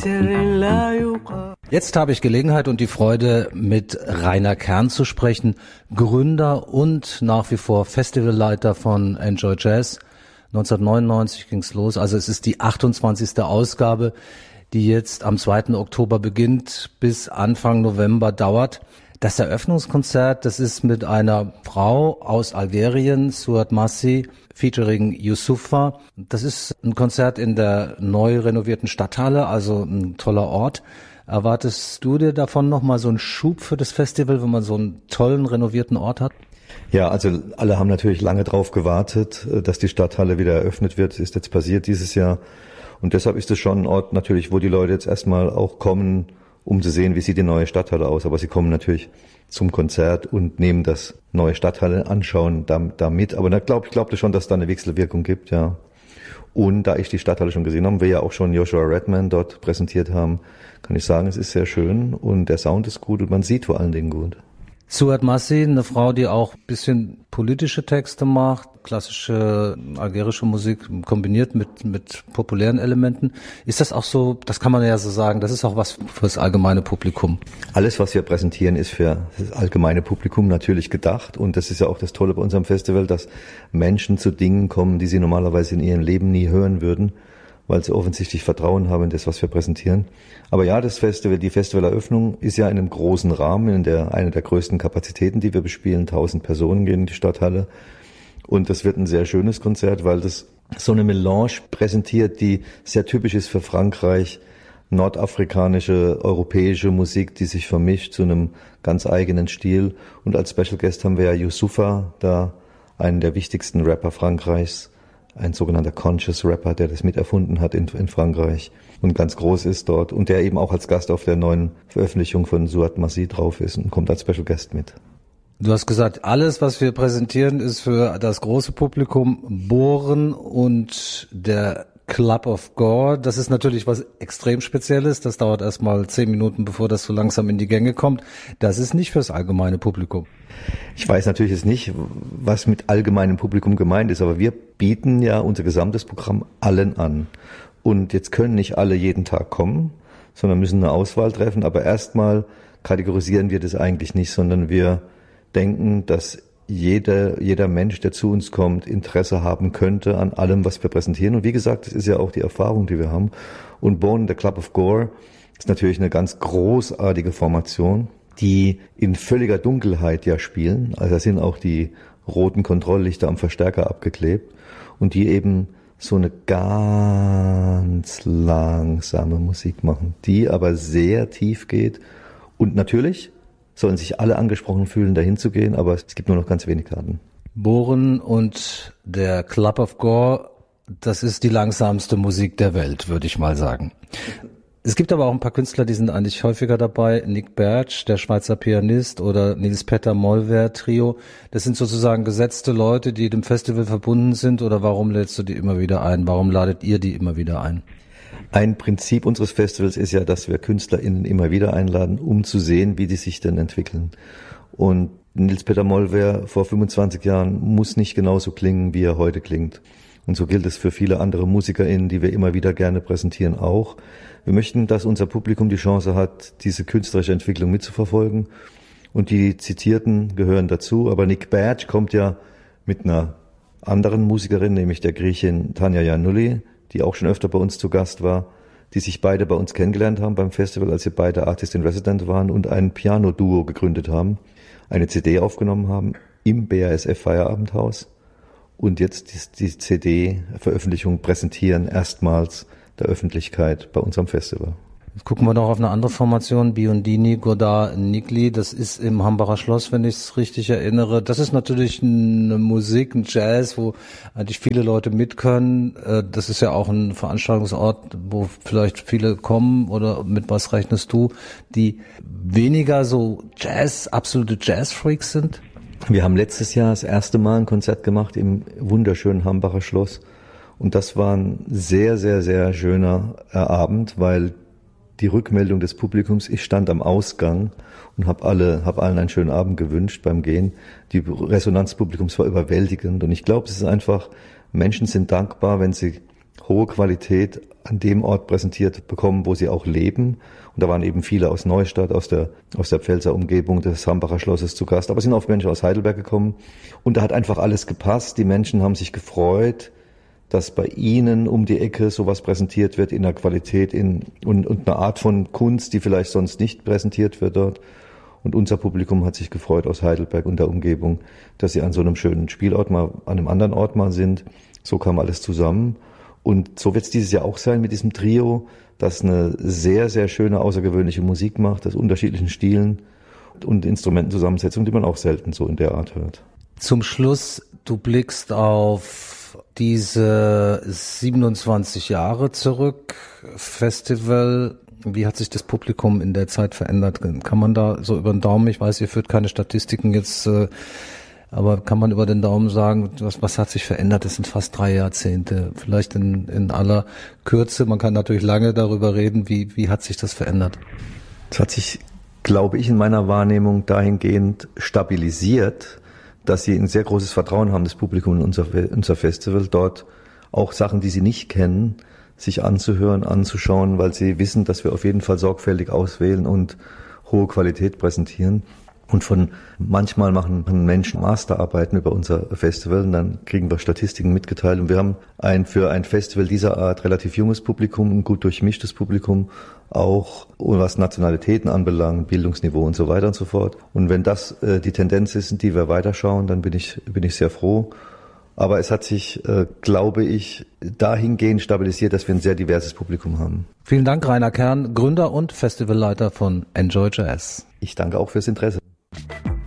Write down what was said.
Jetzt habe ich Gelegenheit und die Freude, mit Rainer Kern zu sprechen, Gründer und nach wie vor Festivalleiter von Enjoy Jazz. 1999 ging's los, also es ist die 28. Ausgabe, die jetzt am 2. Oktober beginnt, bis Anfang November dauert. Das Eröffnungskonzert, das ist mit einer Frau aus Algerien, Suad Massi, featuring Youssoufa. Das ist ein Konzert in der neu renovierten Stadthalle, also ein toller Ort. Erwartest du dir davon nochmal so einen Schub für das Festival, wenn man so einen tollen, renovierten Ort hat? Ja, also alle haben natürlich lange drauf gewartet, dass die Stadthalle wieder eröffnet wird. Das ist jetzt passiert dieses Jahr. Und deshalb ist es schon ein Ort natürlich, wo die Leute jetzt erstmal auch kommen, um zu sehen, wie sieht die neue Stadthalle aus. Aber sie kommen natürlich zum Konzert und nehmen das neue Stadthalle anschauen da mit. Aber ich glaube schon, dass da eine Wechselwirkung gibt, ja. Und da ich die Stadthalle schon gesehen habe, wir ja auch schon Joshua Redman dort präsentiert haben, kann ich sagen, es ist sehr schön und der Sound ist gut und man sieht vor allen Dingen gut. Suad Massi, eine Frau, die auch ein bisschen politische Texte macht, klassische algerische Musik kombiniert mit populären Elementen. Ist das auch so, das kann man ja so sagen, das ist auch was fürs allgemeine Publikum? Alles, was wir präsentieren, ist für das allgemeine Publikum natürlich gedacht und das ist ja auch das Tolle bei unserem Festival, dass Menschen zu Dingen kommen, die sie normalerweise in ihrem Leben nie hören würden, weil sie offensichtlich Vertrauen haben in das, was wir präsentieren. Aber ja, das Festival, die Festivaleröffnung ist ja in einem großen Rahmen, eine der größten Kapazitäten, die wir bespielen. 1000 Personen gehen in die Stadthalle. Und das wird ein sehr schönes Konzert, weil das so eine Melange präsentiert, die sehr typisch ist für Frankreich. Nordafrikanische, europäische Musik, die sich vermischt zu einem ganz eigenen Stil. Und als Special Guest haben wir ja Youssoufa, da einen der wichtigsten Rapper Frankreichs. Ein sogenannter Conscious Rapper, der das miterfunden hat in Frankreich und ganz groß ist dort und der eben auch als Gast auf der neuen Veröffentlichung von Suad Massi drauf ist und kommt als Special Guest mit. Du hast gesagt, alles, was wir präsentieren, ist für das große Publikum. Bohren und der Club of Gore, das ist natürlich was extrem Spezielles. Das dauert erst mal 10 Minuten, bevor das so langsam in die Gänge kommt. Das ist nicht fürs allgemeine Publikum. Ich weiß natürlich jetzt nicht, was mit allgemeinem Publikum gemeint ist, aber wir bieten ja unser gesamtes Programm allen an. Und jetzt können nicht alle jeden Tag kommen, sondern müssen eine Auswahl treffen. Aber erstmal kategorisieren wir das eigentlich nicht, sondern wir denken, dass jeder Mensch, der zu uns kommt, Interesse haben könnte an allem, was wir präsentieren. Und wie gesagt, das ist ja auch die Erfahrung, die wir haben. Und Born, the Club of Gore, ist natürlich eine ganz großartige Formation, die in völliger Dunkelheit ja spielen. Also da sind auch die roten Kontrolllichter am Verstärker abgeklebt und die eben so eine ganz langsame Musik machen, die aber sehr tief geht. Und natürlich sollen sich alle angesprochen fühlen, dahin zu gehen, aber es gibt nur noch ganz wenig Karten. Bohren und der Club of Gore, das ist die langsamste Musik der Welt, würde ich mal sagen. Es gibt aber auch ein paar Künstler, die sind eigentlich häufiger dabei. Nick Bertsch, der Schweizer Pianist, oder Nils Petter Mollwehr Trio. Das sind sozusagen gesetzte Leute, die dem Festival verbunden sind. Oder warum lädst du die immer wieder ein? Warum ladet ihr die immer wieder ein? Ein Prinzip unseres Festivals ist ja, dass wir KünstlerInnen immer wieder einladen, um zu sehen, wie die sich denn entwickeln. Und Nils Petter Mollwehr vor 25 Jahren muss nicht genauso klingen, wie er heute klingt. Und so gilt es für viele andere MusikerInnen, die wir immer wieder gerne präsentieren, auch. Wir möchten, dass unser Publikum die Chance hat, diese künstlerische Entwicklung mitzuverfolgen. Und die Zitierten gehören dazu. Aber Nick Bertsch kommt ja mit einer anderen Musikerin, nämlich der Griechin Tanja Giannulli, die auch schon öfter bei uns zu Gast war, die sich beide bei uns kennengelernt haben beim Festival, als sie beide Artist in Resident waren und ein Piano-Duo gegründet haben, eine CD aufgenommen haben im BASF Feierabendhaus und jetzt die CD-Veröffentlichung präsentieren erstmals der Öffentlichkeit bei unserem Festival. Jetzt gucken wir noch auf eine andere Formation, Biondini, Godard, Nigli. Das ist im Hambacher Schloss, wenn ich es richtig erinnere. Das ist natürlich eine Musik, ein Jazz, wo eigentlich viele Leute mit können. Das ist ja auch ein Veranstaltungsort, wo vielleicht viele kommen. Oder mit was rechnest du, die weniger so absolute Jazz-Freaks sind? Wir haben letztes Jahr das erste Mal ein Konzert gemacht im wunderschönen Hambacher Schloss. Und das war ein sehr, sehr, sehr schöner Abend, weil die Rückmeldung des Publikums, ich stand am Ausgang und habe allen einen schönen Abend gewünscht beim Gehen. Die Resonanz des Publikums war überwältigend und ich glaube, es ist einfach, Menschen sind dankbar, wenn sie hohe Qualität an dem Ort präsentiert bekommen, wo sie auch leben. Und da waren eben viele aus Neustadt, aus der Pfälzer Umgebung des Hambacher Schlosses zu Gast. Aber es sind auch Menschen aus Heidelberg gekommen. Und da hat einfach alles gepasst. Die Menschen haben sich gefreut, dass bei ihnen um die Ecke sowas präsentiert wird in der Qualität und einer Art von Kunst, die vielleicht sonst nicht präsentiert wird dort. Und unser Publikum hat sich gefreut aus Heidelberg und der Umgebung, dass sie an so einem schönen Spielort mal, an einem anderen Ort mal sind. So kam alles zusammen. Und so wird es dieses Jahr auch sein mit diesem Trio, das eine sehr, sehr schöne, außergewöhnliche Musik macht, aus unterschiedlichen Stilen und Instrumentenzusammensetzungen, die man auch selten so in der Art hört. Zum Schluss, du blickst auf diese 27 Jahre zurück, Festival. Wie hat sich das Publikum in der Zeit verändert? Kann man da so über den Daumen, ich weiß, ihr führt keine Statistiken jetzt, aber kann man über den Daumen sagen, was hat sich verändert? Das sind fast 3 Jahrzehnte. Vielleicht in aller Kürze. Man kann natürlich lange darüber reden. Wie hat sich das verändert? Es hat sich, glaube ich, in meiner Wahrnehmung dahingehend stabilisiert, dass sie ein sehr großes Vertrauen haben, das Publikum in unser Festival, dort auch Sachen, die sie nicht kennen, sich anzuhören, anzuschauen, weil sie wissen, dass wir auf jeden Fall sorgfältig auswählen und hohe Qualität präsentieren. Und manchmal machen Menschen Masterarbeiten über unser Festival und dann kriegen wir Statistiken mitgeteilt. Und wir haben für ein Festival dieser Art relativ junges Publikum, ein gut durchmischtes Publikum, auch was Nationalitäten anbelangt, Bildungsniveau und so weiter und so fort. Und wenn das die Tendenz ist, die wir weiterschauen, dann bin ich sehr froh. Aber es hat sich, glaube ich, dahingehend stabilisiert, dass wir ein sehr diverses Publikum haben. Vielen Dank, Rainer Kern, Gründer und Festivalleiter von Enjoy Jazz. Ich danke auch fürs Interesse.